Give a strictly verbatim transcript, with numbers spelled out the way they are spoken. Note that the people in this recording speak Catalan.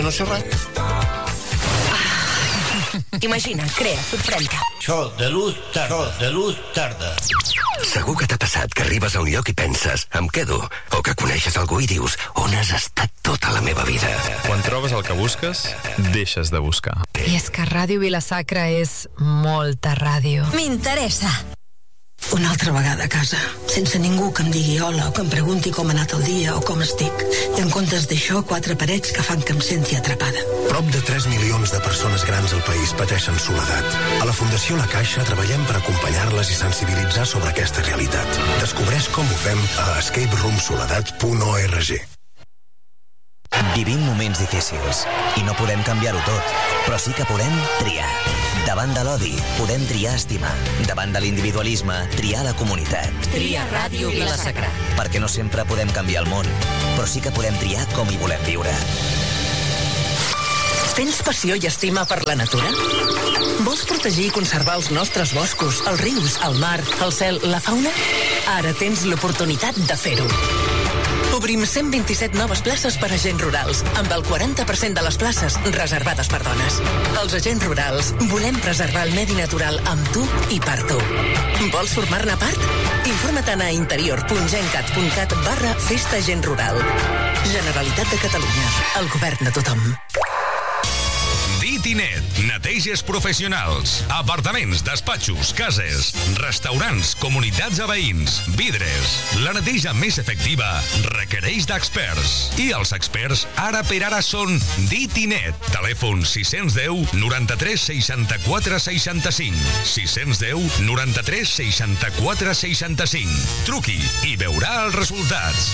No sé res. Imagina, crea, sorprèn-te. Això de luz tarda, de luz tarda. Segur que t'ha passat que arribes a un lloc i penses, em quedo, o que coneixes algú i dius, on has estat tota la meva vida? Quan trobes el que busques, deixes de buscar. I és que Ràdio Vila-sacra és molta ràdio. M'interessa. Una altra vegada a casa, sense ningú que em digui hola o que em pregunti com ha anat el dia o com estic. I en comptes d'això, quatre parets que fan que em senti atrapada. Prop de tres milions de persones grans al país pateixen soledat. A la Fundació La Caixa treballem per acompanyar-les i sensibilitzar sobre aquesta realitat. Descobreix com ho fem a escape room soledat punt org. Vivim moments difícils i no podem canviar-ho tot, però sí que podem triar. Davant de l'odi, podem triar estimar. Davant de l'individualisme, triar la comunitat. Tria Ràdio Vila-sacra. Perquè no sempre podem canviar el món, però sí que podem triar com hi volem viure. Tens passió i estima per la natura? Vols protegir i conservar els nostres boscos, els rius, el mar, el cel, la fauna? Ara tens l'oportunitat de fer-ho. Obrim cent vint-i-set noves places per a agents rurals, amb el quaranta per cent de les places reservades per dones. Els agents rurals volem preservar el medi natural amb tu i per tu. Vols formar-ne part? Informa't a interior punt gencat punt cat barra festa agent rural. Generalitat de Catalunya, el govern de tothom. Ditinet, neteges professionals, apartaments, despatxos, cases, restaurants, comunitats a veïns, vidres. La neteja més efectiva requereix d'experts. I els experts ara per ara són Ditinet. Telèfon sis cents deu noranta-tres seixanta-quatre seixanta-cinc. sis cents deu noranta-tres seixanta-quatre seixanta-cinc. Truqui i veurà els resultats.